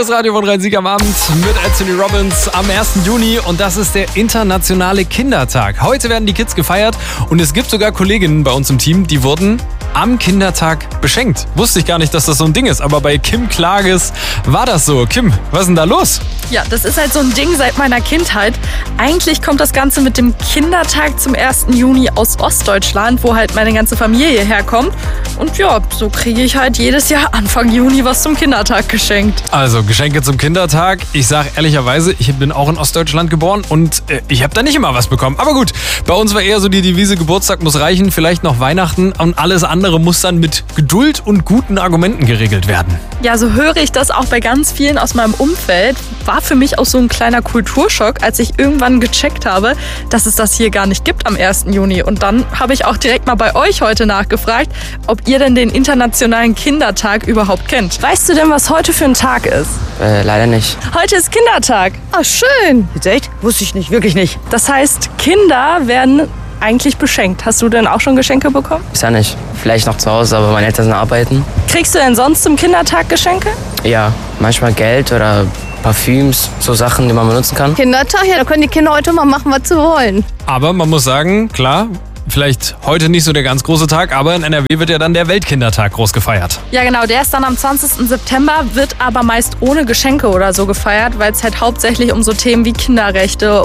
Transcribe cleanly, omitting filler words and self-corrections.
das Radio von Rhein-Sieg am Abend mit Anthony Robbins am 1. Juni und das ist der internationale Kindertag. Heute werden die Kids gefeiert und es gibt sogar Kolleginnen bei uns im Team, die wurden am Kindertag beschenkt. Wusste ich gar nicht, dass das so ein Ding ist, aber bei Kim Klages war das so. Kim, was ist denn da los? Ja, das ist halt so ein Ding seit meiner Kindheit. Eigentlich kommt das Ganze mit dem Kindertag zum 1. Juni aus Ostdeutschland, wo halt meine ganze Familie herkommt. Und ja, so kriege ich halt jedes Jahr Anfang Juni was zum Kindertag geschenkt. Also Geschenke zum Kindertag. Ich sage ehrlicherweise, ich bin auch in Ostdeutschland geboren und ich habe da nicht immer was bekommen. Aber gut, bei uns war eher so die Devise, Geburtstag muss reichen, vielleicht noch Weihnachten und alles andere muss dann mit Geduld und guten Argumenten geregelt werden. Ja, so höre ich das auch bei ganz vielen aus meinem Umfeld. War für mich auch so ein kleiner Kulturschock, als ich irgendwann gecheckt habe, dass es das hier gar nicht gibt am 1. Juni. Und dann habe ich auch direkt mal bei euch heute nachgefragt, ob ihr denn den Internationalen Kindertag überhaupt kennt. Weißt du denn, was heute für ein Tag ist? Leider nicht. Heute ist Kindertag. Ah, schön. Jetzt echt? Wusste ich nicht, wirklich nicht. Das heißt, Kinder werden eigentlich beschenkt. Hast du denn auch schon Geschenke bekommen? Ist ja nicht. Vielleicht noch zu Hause, aber meine Eltern sind arbeiten. Kriegst du denn sonst zum Kindertag Geschenke? Ja, manchmal Geld oder Parfüms, so Sachen, die man benutzen kann. Kindertag, ja, da können die Kinder heute mal machen, was sie wollen. Aber man muss sagen, klar, vielleicht heute nicht so der ganz große Tag, aber in NRW wird ja dann der Weltkindertag groß gefeiert. Ja genau, der ist dann am 20. September, wird aber meist ohne Geschenke oder so gefeiert, weil es halt hauptsächlich um so Themen wie Kinderrechte